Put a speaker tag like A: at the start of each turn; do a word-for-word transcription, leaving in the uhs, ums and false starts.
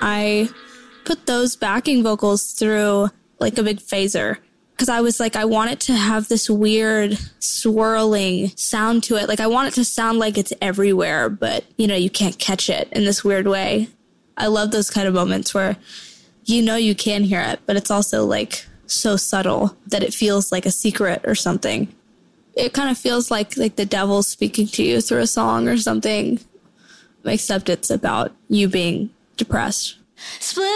A: I put those backing vocals through like a big phaser. Because I was like, I want it to have this weird swirling sound to it. Like, I want it to sound like it's everywhere, but, you know, you can't catch it in this weird way. I love those kind of moments where you know you can hear it, but it's also, like, so subtle that it feels like a secret or something. It kind of feels like, like the devil's speaking to you through a song or something, except it's about you being depressed. Split.